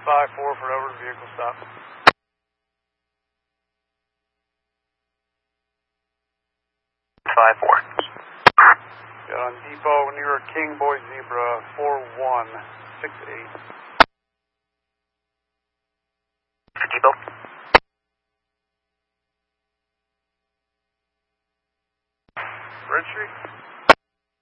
5-4 for over the vehicle stop. Got on depot near King Boy Zebra 4168. Depot. Red Street?